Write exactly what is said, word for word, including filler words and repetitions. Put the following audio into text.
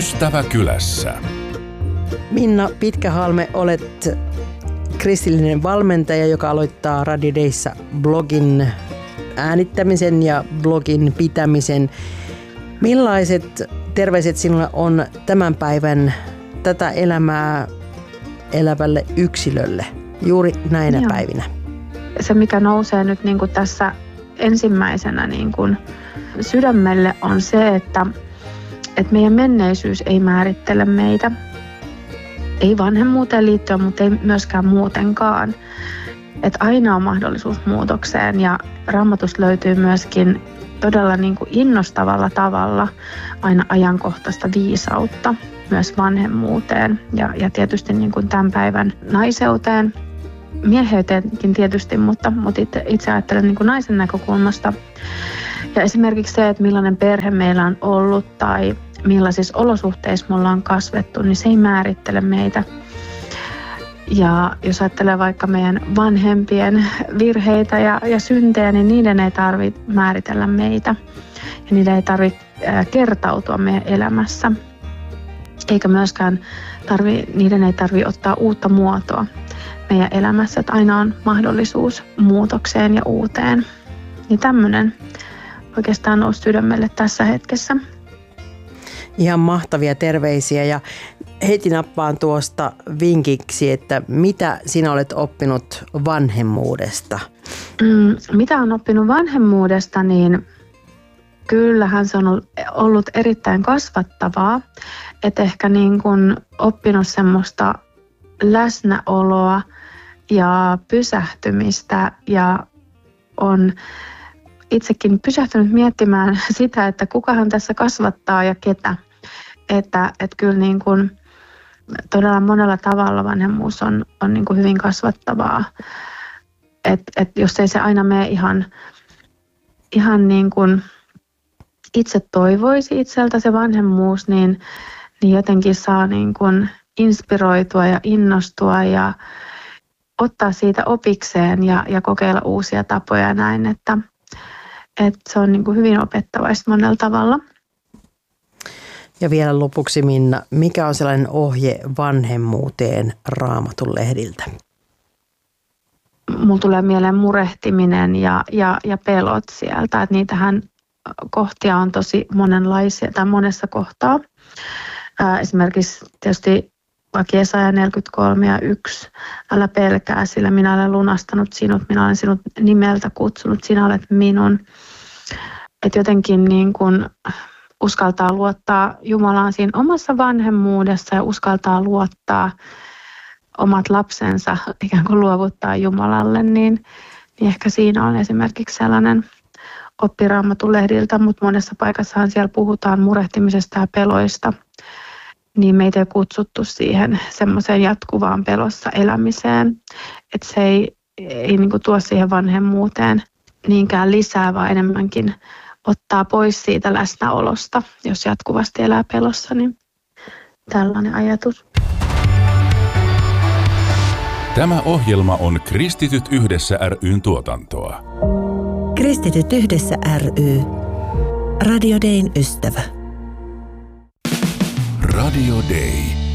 Ystäväkylässä. Minna Pitkähalme, olet kristillinen valmentaja, joka aloittaa Radio Dayssa blogin äänittämisen ja blogin pitämisen. Millaiset terveiset sinulla on tämän päivän tätä elämää elävälle yksilölle juuri näinä Joo. päivinä? Se, mikä nousee nyt niin kuin tässä ensimmäisenä niin kuin sydämelle, on se, että, että meidän menneisyys ei määrittele meitä. Ei vanhemmuuteen liittyen, mutta ei myöskään muutenkaan. Että aina on mahdollisuus muutokseen ja Raamatusta löytyy myöskin todella niin kuin innostavalla tavalla aina ajankohtaista viisautta myös vanhemmuuteen ja, ja tietysti niin kuin tämän päivän naiseuteen, mieheyteenkin tietysti, mutta, mutta itse, itse ajattelen niin kuin naisen näkökulmasta. Ja esimerkiksi se, että millainen perhe meillä on ollut tai millaisissa olosuhteissa me ollaan kasvettu, niin se ei määrittele meitä. Ja jos ajattelee vaikka meidän vanhempien virheitä ja, ja syntejä, niin niiden ei tarvitse määritellä meitä. Ja niiden ei tarvitse kertautua meidän elämässä. Eikä myöskään tarvi, niiden ei tarvitse ottaa uutta muotoa meidän elämässä. Että aina on mahdollisuus muutokseen ja uuteen. Niin tämmöinen oikeastaan nousi sydämelle tässä hetkessä. Ihan mahtavia terveisiä ja heti nappaan tuosta vinkiksi, että mitä sinä olet oppinut vanhemmuudesta? Mm, mitä olen oppinut vanhemmuudesta, niin kyllähän se on ollut erittäin kasvattavaa. Että ehkä niin kuin oppinut semmoista läsnäoloa ja pysähtymistä ja on itsekin pysähtynyt miettimään sitä, että kukahan tässä kasvattaa ja ketä. Että, että kyllä niin kuin todella monella tavalla vanhemmuus on, on niin kuin hyvin kasvattavaa. Että et jos ei se aina mene ihan, ihan niin kuin itse toivoisi itseltä se vanhemmuus, niin, niin jotenkin saa niin kuin inspiroitua ja innostua ja ottaa siitä opikseen ja, ja kokeilla uusia tapoja näin, että, että se on niin kuin hyvin opettavaista monella tavalla. Ja vielä lopuksi, Minna, mikä on sellainen ohje vanhemmuuteen Raamatun lehdiltä? Mulla tulee mieleen murehtiminen ja, ja, ja pelot sieltä, että niitähän kohtia on tosi monenlaisia tai monessa kohtaa. Ää, esimerkiksi tietysti vaikka Jesaja neljäkymmentäkolme ja yksi, älä pelkää, sillä minä olen lunastanut sinut, minä olen sinut nimeltä kutsunut, sinä olet minun. Että jotenkin niin kun uskaltaa luottaa Jumalaan siinä omassa vanhemmuudessa ja uskaltaa luottaa omat lapsensa, ikään kuin luovuttaa Jumalalle, niin, niin ehkä siinä on esimerkiksi sellainen oppi Raamatun lehdiltä, mutta monessa paikassahan siellä puhutaan murehtimisesta ja peloista, niin meitä ei kutsuttu siihen semmoiseen jatkuvaan pelossa elämiseen, että se ei, ei niin kuin tuo siihen vanhemmuuteen niinkään lisää, vaan enemmänkin ottaa pois siitä läsnäolosta, jos jatkuvasti elää pelossa, niin tällainen ajatus. Tämä ohjelma on Kristityt yhdessä ry:n tuotantoa. Kristityt yhdessä ry. Radio Dayn ystävä. Radio Day.